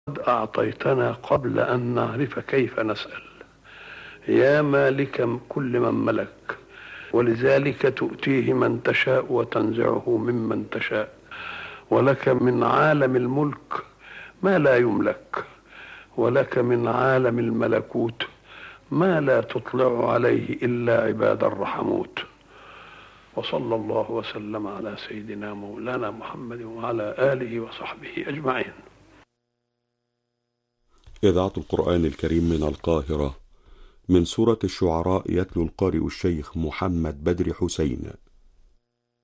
قد أعطيتنا قبل أن نعرف كيف نسأل، يا مالك كل من ملك، ولذلك تؤتيه من تشاء وتنزعه ممن تشاء، ولك من عالم الملك ما لا يملك، ولك من عالم الملكوت ما لا تطلع عليه إلا عباد الرحموت. وصلى الله وسلم على سيدنا مولانا محمد وعلى آله وصحبه أجمعين. إذاعة القرآن الكريم من القاهرة، من سورة الشعراء، يتلو القارئ الشيخ محمد بدر حسين.